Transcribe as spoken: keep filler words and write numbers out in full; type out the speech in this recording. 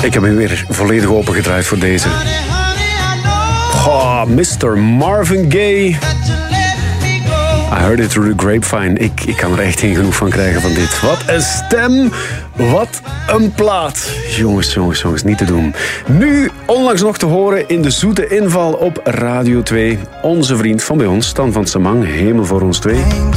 Ik heb hem weer volledig opengedraaid voor deze. Oh, mister Marvin Gaye. I heard it through the grapevine. Ik, ik kan er echt geen genoeg van krijgen van dit. Wat een stem. Wat een plaat. Jongens, jongens, jongens, niet te doen. Nu onlangs nog te horen in de zoete inval op Radio twee. Onze vriend van bij ons, Stan van Samang, Hemel voor ons twee.